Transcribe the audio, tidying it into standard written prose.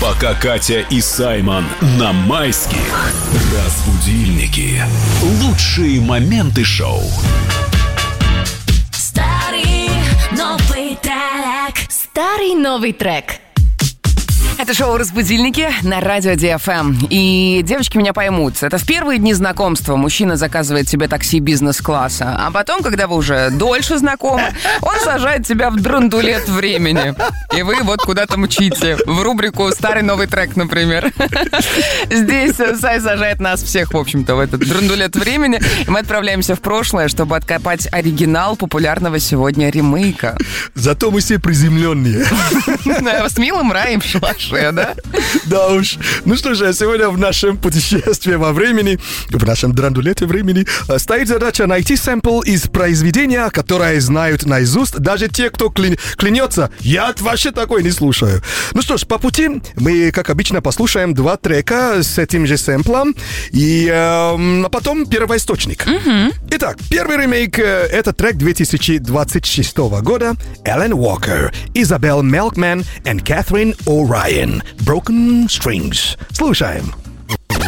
Пока Катя и Саймон на майских. Разбудильники. Лучшие моменты шоу. Старый новый трек. Старый новый трек. Это шоу «Разбудильники» на радио DFM. И девочки меня поймут. Это в первые дни знакомства мужчина заказывает тебе такси бизнес-класса. А потом, когда вы уже дольше знакомы, он сажает тебя в драндулет времени. И вы вот куда-то мчите. В рубрику «Старый новый трек», например. Здесь Сай сажает нас всех, в общем-то, в этот драндулет времени. И мы отправляемся в прошлое, чтобы откопать оригинал популярного сегодня ремейка. Зато мы все приземленные. С милым раем в шалаше. Да? Да уж. Ну что же, сегодня в нашем путешествии во времени, в нашем драндулете времени, стоит задача найти сэмпл из произведения, которое знают наизусть даже те, кто клянется. Я вообще такой не слушаю. Ну что ж, по пути мы, как обычно, послушаем 2 трека с этим же сэмплом, и потом первоисточник. Итак, первый ремейк — это трек 2026 года. Alan Walker, Isabel Melkman и Catherine O'Ryan. Broken Strings. Слушаем.